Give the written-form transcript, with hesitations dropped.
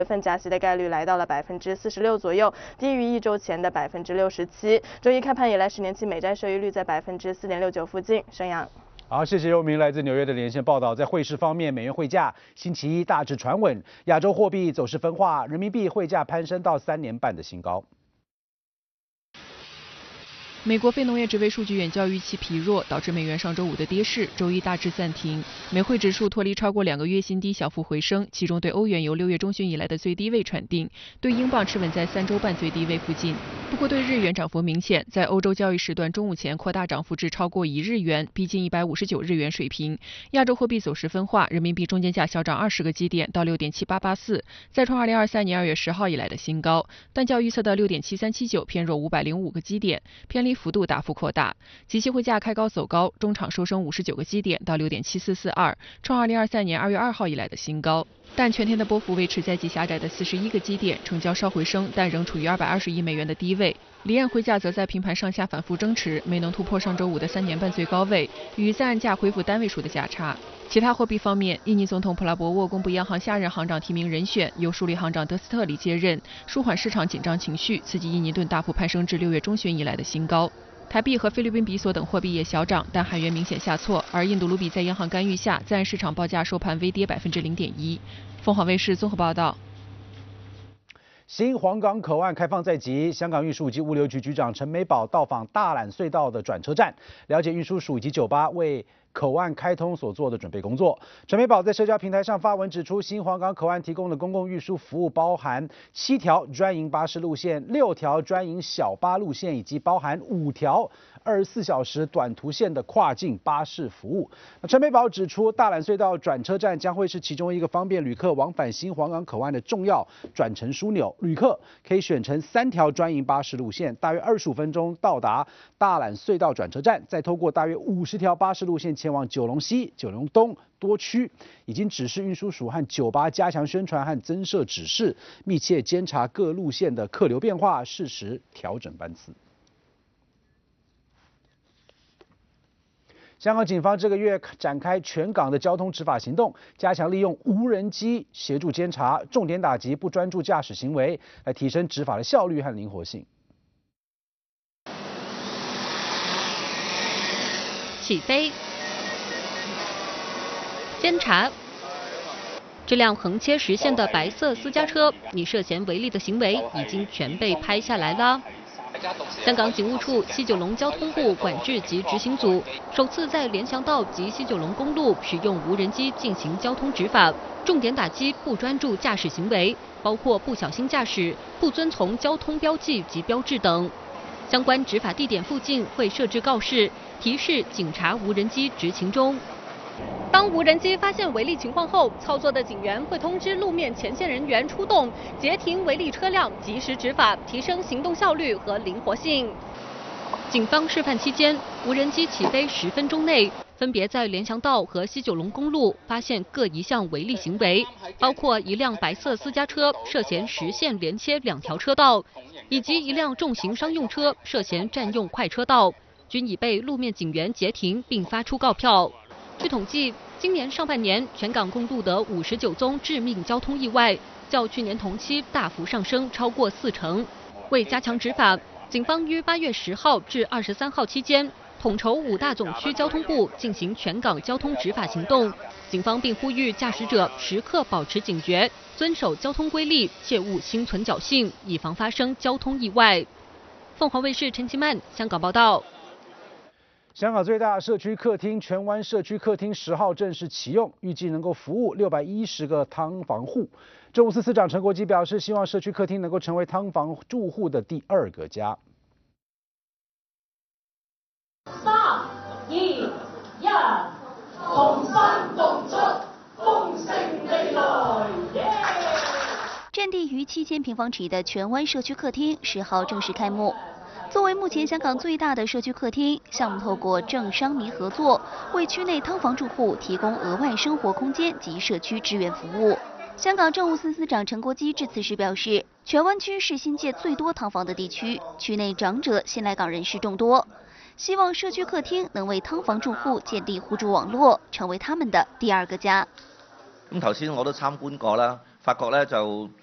份加息的概率来到了46%左右，低于1周前的67%。周一开盘以来，10年期美债收益率在4.69%附近。沈阳。 好，谢谢尤明来自纽约的连线报道。在汇市方面，美元汇价星期一大致传稳，亚洲货币走势分化，人民币汇价攀升到3年半的新高。 美国非农业职位数据远较预期疲弱，导致美元上周五的跌势，周一大致暂停。美汇指数脱离超过2个月新低，小幅回升，其中对欧元由6月中旬以来的最低位喘定，对英镑持稳在3周半最低位附近。不过对日元涨幅明显，在欧洲交易时段中午前扩大涨幅至超过1日元，逼近159日元水平。亚洲货币走势分化，人民币中间价小涨20个基点到6.7884，再创2023年2月10号以来的新高，但较预测的6.7379偏弱505个基点，偏离幅度大幅扩大，即期汇价开高走高，中场收升59个基点到6.7442，创2023年2月2号以来的新高。但全天的波幅维持在极狭窄的41个基点，成交稍回升，但仍处于220亿美元的低位。离岸汇价则在平盘上下反复争持，没能突破上周五的3年半最高位，与在岸价恢复单位数的价差。其他货币方面，印尼总统普拉博沃公布央行下任行长提名人选，由署理行长德斯特里接任，舒缓市场紧张情绪，刺激印尼盾大幅攀升至6月中旬以来的新高。台币和菲律宾比索等货币也小涨，但韩元明显下挫，而印度卢比在央行干预下，在岸市场报价收盘微跌0.1%。凤凰卫视综合报道。 新皇岗口岸开放在即，香港运输及物流局局长陈美宝到访大榄隧道的转车站，了解运输署以及酒吧为口岸开通所做的准备工作。陈美宝在社交平台上发文指出，新皇岗口岸提供的公共运输服务包含7条专营巴士路线、6条专营小巴路线，以及包含5条24小时短途线的跨境巴士服务。陈美宝指出，大榄隧道转车站将会是其中一个方便旅客往返新皇岗口岸的重要转乘枢纽。旅客可以选乘3条专营巴士路线，大约25分钟到达大榄隧道转车站，再透过大约50条巴士路线前往九龙西、九龙东多区。已经指示运输署和酒吧加强宣传和增设指示，密切监察各路线的客流变化，适时调整班次。香港警方这个月展开全港的交通执法行动，加强利用无人机协助监察，重点打击不专注驾驶行为，来提升执法的效率和灵活性。 起飞，监察。这辆横切实线的白色私家车，你涉嫌违例的行为已经全被拍下来了。香港警务处西九龙交通部管制及执行组首次在联翔道及西九龙公路使用无人机进行交通执法，重点打击不专注驾驶行为，包括不小心驾驶、不遵从交通标记及标志等。相关执法地点附近会设置告示，提示警察无人机执勤中。当无人机发现违例情况后，操作的警员会通知路面前线人员出动，截停违例车辆，及时执法，提升行动效率和灵活性。警方示范期间，无人机起飞10分钟内，分别在联翔道和西九龙公路发现各一项违例行为，包括一辆白色私家车涉嫌实线连切2条车道，以及一辆重型商用车涉嫌占用快车道，均已被路面警员截停并发出告票。据统计，今年上半年全港共录得59宗致命交通意外，较去年同期大幅上升超过40%。为加强执法，警方于8月10号至23号期间，统筹5大总区交通部进行全港交通执法行动。警方并呼吁驾驶者时刻保持警觉，遵守交通规例，切勿心存侥幸，以防发生交通意外。凤凰卫视陈其曼香港报道。 香港最大社区客厅荃湾社区客厅10号正式启用，预计能够服务610个汤房户。政务司司长陈国基表示，希望社区客厅能够成为汤房住户的第2个家。 3、2、1，同心共出，豐盛未來。 占地逾7000平方尺的荃湾社区客厅10号正式开幕。作为目前香港最大的社区客厅，项目透过政商民合作，为区内汤房住户提供额外生活空间及社区支援服务。香港政务司司长陈国基致辞时表示，荃湾区是新界最多汤房的地区，区内长者、新来港人士众多，希望社区客厅能为汤房住户建立互助網絡，成為他們的第2個家。 咁頭先我都參觀過啦，發覺咧就